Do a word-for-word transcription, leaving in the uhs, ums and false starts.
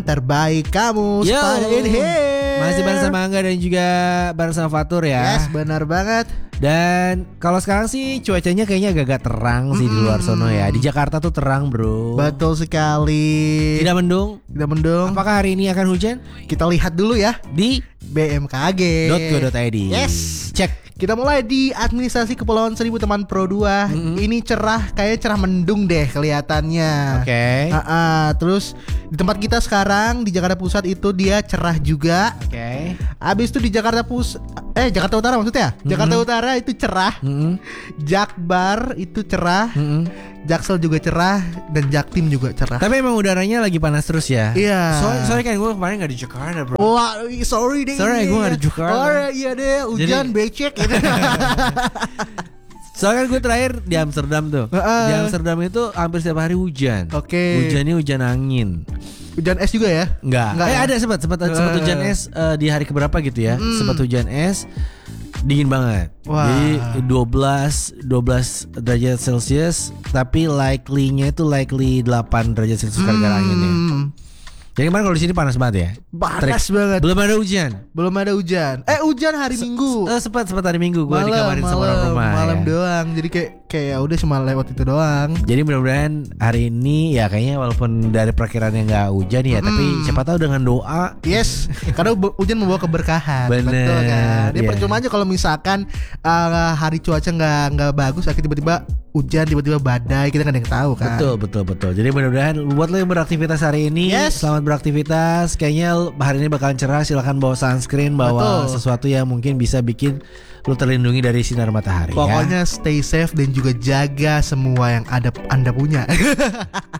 terbaik kamu Yo. Spada in here. Masih bareng sama Angga dan juga bareng sama Fatur ya. Yes, benar banget. Dan kalau sekarang sih cuacanya kayaknya agak-agak terang sih di luar sono ya. Di Jakarta tuh terang bro. Betul sekali. Tidak mendung. Tidak mendung. Apakah hari ini akan hujan? Kita lihat dulu ya Di B M K G dot co dot i d. Yes. Cek. Kita mulai di Administrasi Kepulauan Seribu Teman Pro dua. Mm-hmm. Ini cerah, kayaknya cerah mendung deh kelihatannya. Oke. Okay. Uh-uh. Terus di tempat kita sekarang di Jakarta Pusat itu dia cerah juga. Oke. Okay. Abis itu di Jakarta Pus eh Jakarta Utara maksudnya. Mm-hmm. Jakarta Utara itu cerah. Mm-hmm. Jakbar itu cerah. Mm-hmm. Jaksel juga cerah dan Jaktim juga cerah. Tapi emang udaranya lagi panas terus ya. Iya. Soalnya, soalnya kan gue kemarin gak di Jakarta bro. Wah, sorry deh. Sorry gue gak di Jakarta. Oh iya deh, hujan Jadi- becek gitu. Soalnya kan gue terakhir di Amsterdam tuh. Uh-uh. Di Amsterdam itu hampir setiap hari hujan. Oke. Hujannya hujan angin. Hujan es juga ya? Enggak. Enggak eh ya? ada sempat sempat sempat Uh. hujan es eh, di hari keberapa gitu ya. Mm. Sempat hujan es. Dingin banget. Wah. Jadi dua belas derajat Celcius, tapi likely-nya itu likely delapan derajat Celcius gara-gara anginnya. Hmm, Jadi kemarin kalau di sini panas banget ya. panas Trik. banget. Belum ada hujan. Belum ada hujan. Eh hujan hari Minggu. Eh, sempat sempat hari Minggu gue dikabarin sama orang rumah. malam ya. doang. Jadi kayak kayak ya udah cuma lewat itu doang. Jadi mudah-mudahan hari ini ya kayaknya walaupun dari perkiraannya nggak hujan ya, tapi siapa tahu dengan doa. Yes, karena bu- hujan membawa keberkahan. Bener, Betul kan. Dia iya. percuma aja kalau misalkan uh, hari cuaca nggak nggak bagus, akhirnya tiba-tiba hujan, tiba-tiba badai, kita nggak ada yang tahu kan. Betul betul betul. Jadi mudah-mudahan buat lo yang beraktivitas hari ini, Yes. selamat beraktivitas. Kayaknya hari ini bakalan cerah. Silakan bawa sunscreen, bawa Betul. sesuatu yang mungkin bisa bikin lo terlindungi dari sinar matahari. Pokoknya stay safe dan juga jaga semua yang ada Anda punya.